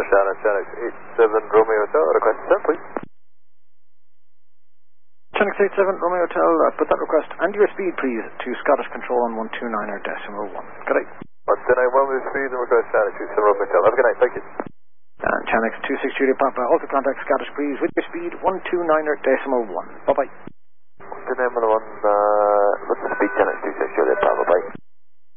Channel 87 Romeo Hotel, request 10 please. Channel 87 Romeo Hotel, put that request and your speed please to Scottish Control on 129.1. Good night. 129.1 with speed and request Channel 87 Romeo Hotel. Have a good night, thank you. And Channel 26 Julia Papa, also contact Scottish please with your speed 129.1. Bye bye.